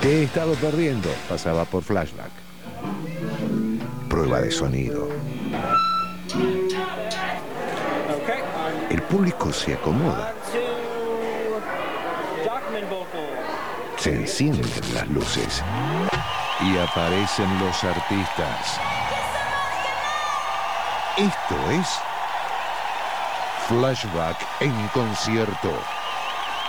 He estado perdiendo. Pasaba por flashback. Prueba de sonido. El público se acomoda. Se encienden las luces. Y aparecen los artistas. Esto es Flashback en concierto.